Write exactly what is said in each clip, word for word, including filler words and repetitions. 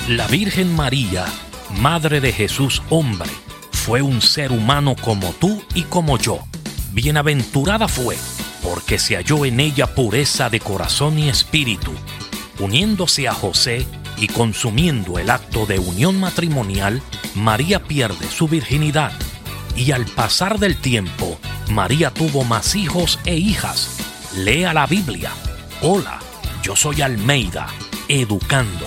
La Virgen María, Madre de Jesús hombre, fue un ser humano como tú y como yo. Bienaventurada fue, porque se halló en ella pureza de corazón y espíritu. Uniéndose a José y consumiendo el acto de unión matrimonial, María pierde su virginidad. Y al pasar del tiempo, María tuvo más hijos e hijas. Lea la Biblia. Hola, yo soy Almeida, educando.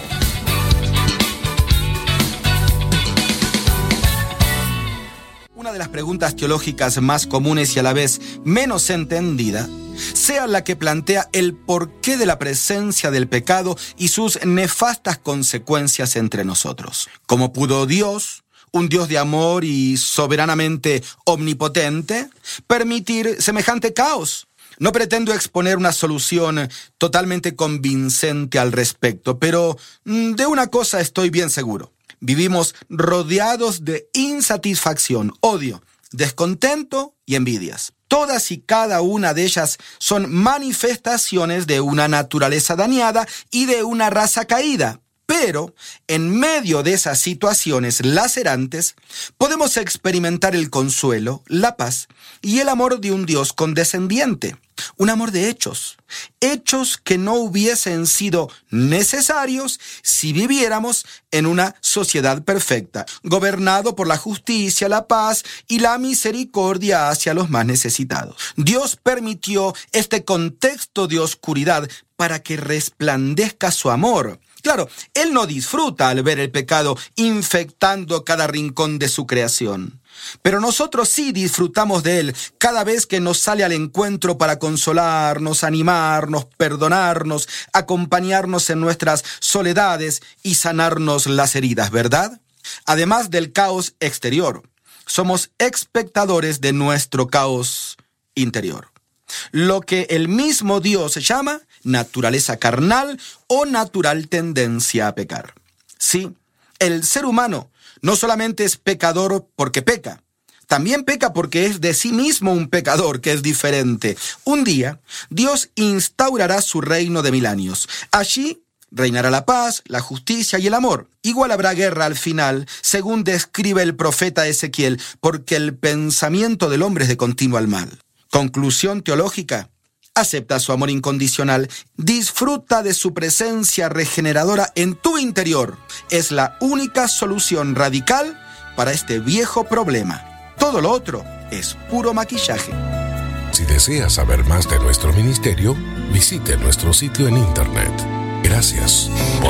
Una de las preguntas teológicas más comunes y a la vez menos entendida sea la que plantea el porqué de la presencia del pecado y sus nefastas consecuencias entre nosotros. ¿Cómo pudo Dios, un Dios de amor y soberanamente omnipotente, permitir semejante caos? No pretendo exponer una solución totalmente convincente al respecto, pero de una cosa estoy bien seguro. Vivimos rodeados de insatisfacción, odio, descontento y envidias. Todas y cada una de ellas son manifestaciones de una naturaleza dañada y de una raza caída. Pero, en medio de esas situaciones lacerantes, podemos experimentar el consuelo, la paz y el amor de un Dios condescendiente. Un amor de hechos, hechos que no hubiesen sido necesarios si viviéramos en una sociedad perfecta, gobernado por la justicia, la paz y la misericordia hacia los más necesitados. Dios permitió este contexto de oscuridad para que resplandezca su amor. Claro, Él no disfruta al ver el pecado infectando cada rincón de su creación. Pero nosotros sí disfrutamos de Él cada vez que nos sale al encuentro para consolarnos, animarnos, perdonarnos, acompañarnos en nuestras soledades y sanarnos las heridas, ¿verdad? Además del caos exterior, somos espectadores de nuestro caos interior. Lo que el mismo Dios llama naturaleza carnal o natural tendencia a pecar. Sí, el ser humano no solamente es pecador porque peca, también peca porque es de sí mismo un pecador, que es diferente. Un día, Dios instaurará su reino de mil años. Allí reinará la paz, la justicia y el amor. Igual habrá guerra al final, según describe el profeta Ezequiel, porque el pensamiento del hombre es de continuo al mal. Conclusión teológica: acepta su amor incondicional, disfruta de su presencia regeneradora en tu interior. Es la única solución radical para este viejo problema. Todo lo otro es puro maquillaje. Si deseas saber más de nuestro ministerio, visite nuestro sitio en internet. Gracias por